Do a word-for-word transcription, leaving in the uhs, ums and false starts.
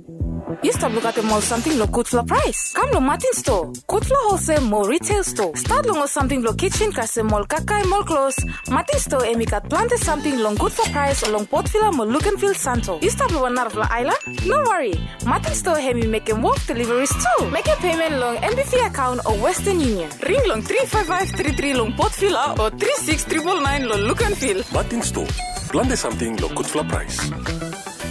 You stop look at the mall something lo good for price. Come lo Martin store. Good for wholesale mall retail store. Start long something lo kitchen kase mall kakai mall close. Martin store emikat plante something long good for price along Port Villa mall look and feel Santo. You stop lo Narvla Island? No worry. Martin store hemi make him walk deliveries too. Make a payment long N B C account or Western Union. Ring long three five five three three long Port Villa or three six nine nine nine lo look and feel. Martin store. Plante something lo good for price.